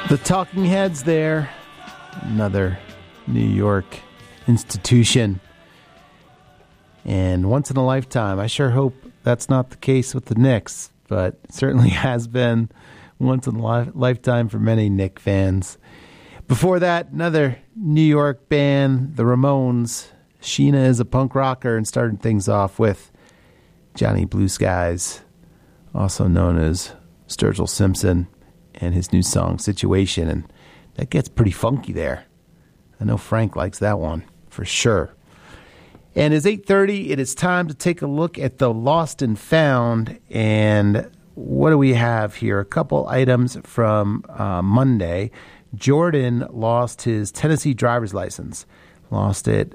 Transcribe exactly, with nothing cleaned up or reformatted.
The Talking Heads there. Another New York institution. And once in a lifetime. I sure hope that's not the case with the Knicks, but it certainly has been once in a li- lifetime for many Knick fans. Before that, another New York band, the Ramones. Sheena is a punk rocker, and started things off with Johnny Blue Skies, also known as Sturgill Simpson, and his new song, Situation. And that gets pretty funky there. I know Frank likes that one, for sure. And it's eight thirty. It is time to take a look at the Lost and Found. And what do we have here? A couple items from uh, Monday. Jordan lost his Tennessee driver's license. Lost it